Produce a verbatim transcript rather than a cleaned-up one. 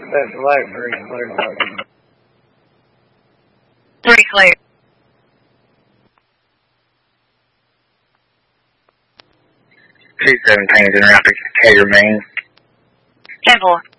That's light very clear. Three clear. two seventeen is in rapid Cater, Maine. ten four.